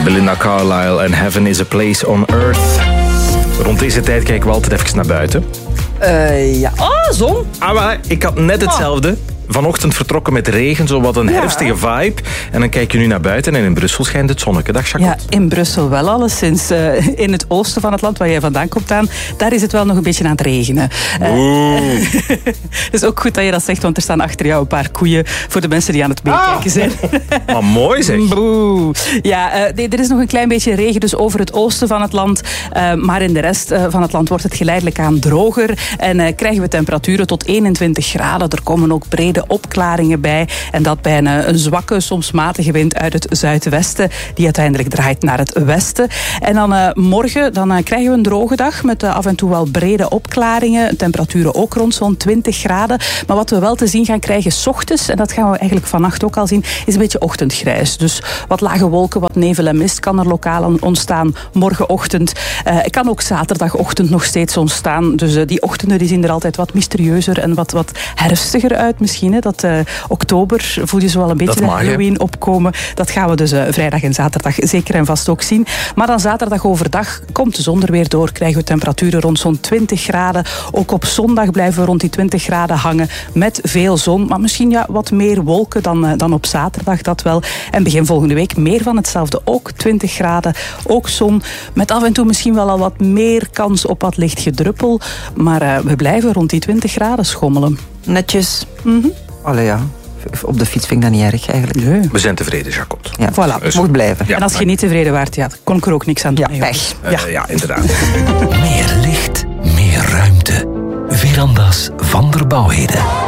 Belinda Carlisle en Heaven is a Place on Earth. Rond deze tijd kijken we altijd even naar buiten. Ja. Oh, zon. Maar ik had net hetzelfde. Vanochtend vertrokken met regen, zo wat een herfstige vibe. En dan kijk je nu naar buiten en in Brussel schijnt het zonnetje. Dag, Jacot. Ja, in Brussel wel alleszins. In het oosten van het land, waar jij vandaan komt aan, daar is het wel nog een beetje aan het regenen. Het is ook goed dat je dat zegt, want er staan achter jou een paar koeien voor de mensen die aan het meekijken zijn. Maar mooi zeg. Boe. Ja, er is nog een klein beetje regen dus over het oosten van het land. Maar in de rest van het land wordt het geleidelijk aan droger. En krijgen we temperaturen tot 21 graden. Er komen ook brede opklaringen bij. En dat bij een zwakke, soms matige wind uit het zuidwesten, die uiteindelijk draait naar het westen. En dan morgen krijgen we een droge dag met af en toe wel brede opklaringen. Temperaturen ook rond zo'n 20 graden. Maar wat we wel te zien gaan krijgen 's ochtends, en dat gaan we eigenlijk vannacht ook al zien, is een beetje ochtendgrijs. Dus wat lage wolken, wat nevel en mist kan er lokaal ontstaan morgenochtend. Het kan ook zaterdagochtend nog steeds ontstaan. Dus die ochtenden die zien er altijd wat mysterieuzer en wat herfstiger uit misschien. Dat oktober voel je zo wel een beetje de Halloween opkomen. Dat gaan we dus vrijdag en zaterdag zeker en vast ook zien. Maar dan zaterdag overdag komt de zon er weer door. Krijgen we temperaturen rond zo'n 20 graden. Ook op zondag blijven we rond die 20 graden hangen met veel zon. Maar misschien wat meer wolken dan op zaterdag, dat wel. En begin volgende week meer van hetzelfde. Ook 20 graden, ook zon. Met af en toe misschien wel al wat meer kans op wat licht gedruppel. Maar we blijven rond die 20 graden schommelen. Netjes. Allee, ja. Op de fiets vind ik dat niet erg eigenlijk. Nee. We zijn tevreden, Jacot. Ja, voilà. Het mocht blijven. Ja, en als je niet tevreden waart, kon ik er ook niks aan doen. Ja, pech. Ja, inderdaad. Meer licht, meer ruimte. Veranda's van der Bouwheden.